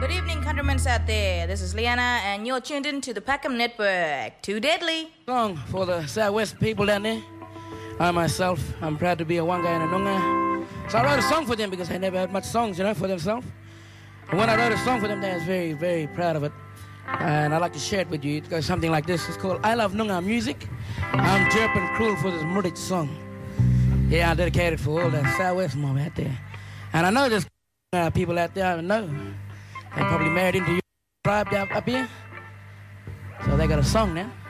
Good evening, countrymen out there. This is Liana, and you're tuned in to the Packham Network. Too deadly. Song for the Southwest people down there. I myself, I'm proud to be a Wanga and a Nunga. So I wrote a song for them because they never had much songs, for themselves. And when I wrote a song for them, they was very, very proud of it. And I'd like to share it with you. It goes something like this. It's called I Love Nunga Music. I'm chirping cruel for this Murich song. Yeah, I dedicate it for all that Southwest mob out there. And I know there's people out there I know. They probably married into your tribe up here. So they got a song now.